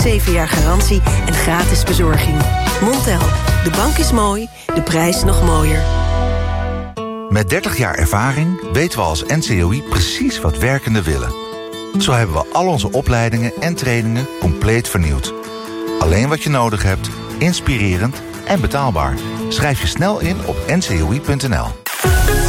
7 jaar garantie en gratis bezorging. Montel, de bank is mooi, de prijs nog mooier. Met 30 jaar ervaring weten we als NCOI precies wat werkenden willen. Zo hebben we al onze opleidingen en trainingen compleet vernieuwd. Alleen wat je nodig hebt, inspirerend en betaalbaar. Schrijf je snel in op ncoi.nl.